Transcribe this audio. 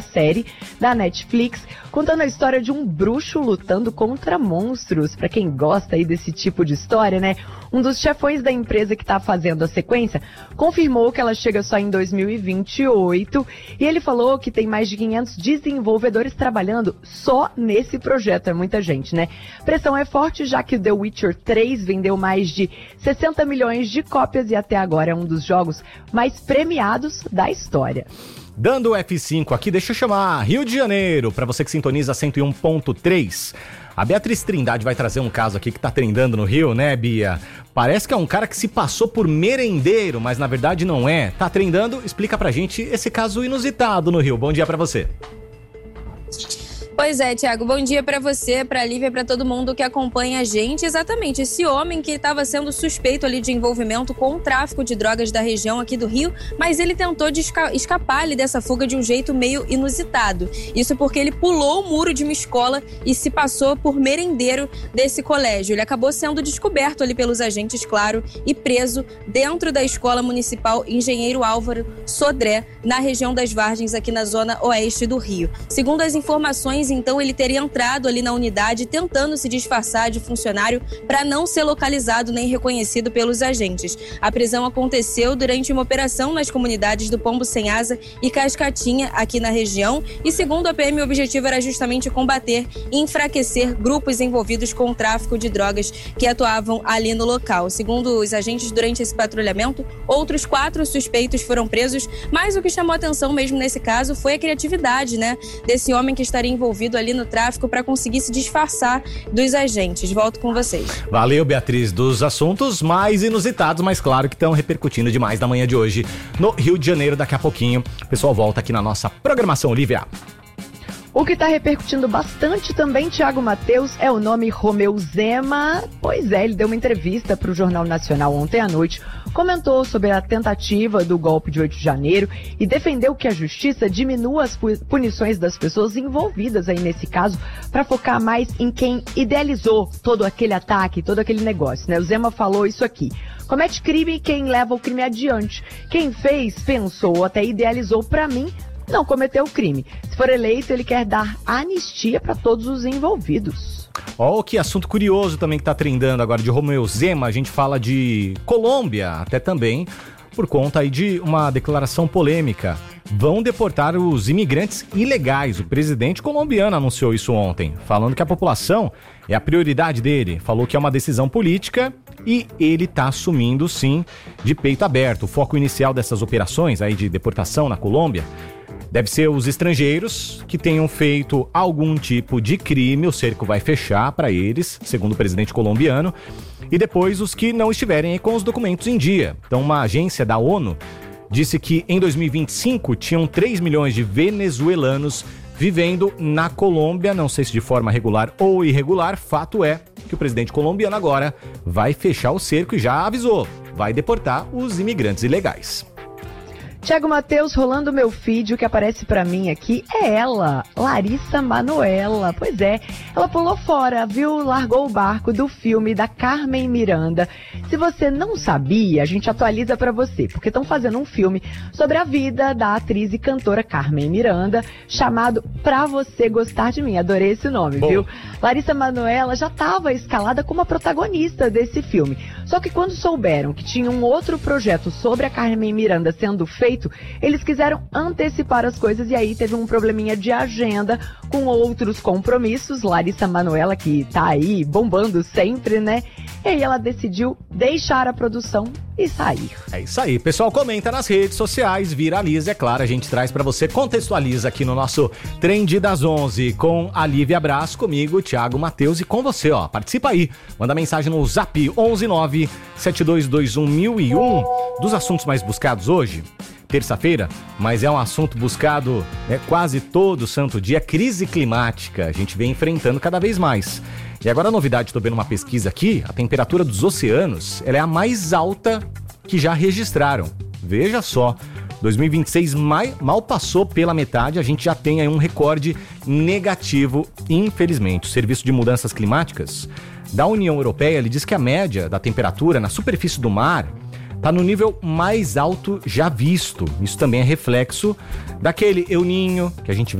série da Netflix, contando a história de um bruxo lutando contra monstros. Pra quem gosta aí desse tipo de história, né? Um dos chefões da empresa que tá fazendo a sequência confirmou que ela chega só em 2028 e ele falou que tem mais de 500 desenvolvedores trabalhando só nesse projeto. É muita gente, né? Pressão é forte, já que The Witcher 3 vendeu mais de 60 milhões de cópias e até agora é um dos jogos mais premiados da história. Dando o F5 aqui, deixa eu chamar Rio de Janeiro, para você que sintoniza 101.3. A Beatriz Trindade vai trazer um caso aqui que tá trendando no Rio, né, Bia? Parece que é um cara que se passou por merendeiro, mas na verdade não é. Tá trendando? Explica pra gente esse caso inusitado no Rio. Bom dia pra você. Pois é, Thiago, bom dia pra você, pra Lívia, pra todo mundo que acompanha a gente. Exatamente, esse homem que estava sendo suspeito ali de envolvimento com o tráfico de drogas da região aqui do Rio, mas ele tentou escapar ali dessa fuga de um jeito meio inusitado. Isso porque ele pulou o muro de uma escola e se passou por merendeiro desse colégio. Ele acabou sendo descoberto ali pelos agentes, claro, e preso dentro da Escola Municipal Engenheiro Álvaro Sodré, na região das Vargens, aqui na zona oeste do Rio. Segundo as informações, então ele teria entrado ali na unidade tentando se disfarçar de funcionário para não ser localizado nem reconhecido pelos agentes. A prisão aconteceu durante uma operação nas comunidades do Pombo Sem Asa e Cascatinha, aqui na região, e segundo a PM, o objetivo era justamente combater e enfraquecer grupos envolvidos com o tráfico de drogas que atuavam ali no local. Segundo os agentes, durante esse patrulhamento, outros 4 suspeitos foram presos, mas o que chamou a atenção mesmo nesse caso foi a criatividade, né, desse homem que estaria envolvido ali no tráfico para conseguir se disfarçar dos agentes. Volto com vocês. Valeu, Beatriz, dos assuntos mais inusitados, mas claro que estão repercutindo demais na manhã de hoje no Rio de Janeiro. Daqui a pouquinho o pessoal volta aqui na nossa programação, Olivia. O que está repercutindo bastante também, Thiago Matheus, é o nome Romeu Zema. Pois é, ele deu uma entrevista para o Jornal Nacional ontem à noite, comentou sobre a tentativa do golpe de 8 de janeiro e defendeu que a justiça diminua as punições das pessoas envolvidas aí nesse caso para focar mais em quem idealizou todo aquele ataque, todo aquele negócio, né? O Zema falou isso aqui. Comete crime quem leva o crime adiante. Quem fez, pensou ou até idealizou, para mim, não cometeu o crime. Se for eleito, ele quer dar anistia para todos os envolvidos. Ó, que assunto curioso também que tá trendando agora de Romeu Zema. A gente fala de Colômbia, até também por conta aí de uma declaração polêmica. Vão deportar os imigrantes ilegais. O presidente colombiano anunciou isso ontem, falando que a população é a prioridade dele. Falou que é uma decisão política e ele tá assumindo, sim, de peito aberto. O foco inicial dessas operações aí de deportação na Colômbia deve ser os estrangeiros que tenham feito algum tipo de crime. O cerco vai fechar para eles, segundo o presidente colombiano, e depois os que não estiverem aí com os documentos em dia. Então, uma agência da ONU disse que em 2025 tinham 3 milhões de venezuelanos vivendo na Colômbia, não sei se de forma regular ou irregular. Fato é que o presidente colombiano agora vai fechar o cerco e já avisou, vai deportar os imigrantes ilegais. Thiago Matheus, rolando meu feed, o que aparece pra mim aqui é ela, Larissa Manoela. Pois é, ela pulou fora, viu? Largou o barco do filme da Carmen Miranda. Se você não sabia, a gente atualiza pra você, porque estão fazendo um filme sobre a vida da atriz e cantora Carmen Miranda, chamado Pra Você Gostar de Mim. Adorei esse nome, viu? Larissa Manoela já estava escalada como a protagonista desse filme. Só que quando souberam que tinha um outro projeto sobre a Carmen Miranda sendo feito, eles quiseram antecipar as coisas e aí teve um probleminha de agenda com outros compromissos. Larissa Manoela, que tá aí bombando sempre, né? E aí ela decidiu deixar a produção e sair. É isso aí, pessoal, comenta nas redes sociais, viraliza, é claro, a gente traz pra você, contextualiza aqui no nosso Trend das 11 com a Lívia Brás, comigo, Thiago Matheus, e com você, ó, participa aí, manda mensagem no Zap 11972211001. Dos assuntos mais buscados hoje, terça-feira, mas é um assunto buscado, né, quase todo santo dia, crise climática. A gente vem enfrentando cada vez mais. E agora a novidade, estou vendo uma pesquisa aqui, a temperatura dos oceanos, ela é a mais alta que já registraram. Veja só, 2026 mal passou pela metade, a gente já tem aí um recorde negativo, infelizmente. O Serviço de Mudanças Climáticas da União Europeia, ele diz que a média da temperatura na superfície do mar está no nível mais alto já visto. Isso também é reflexo daquele El Niño que a gente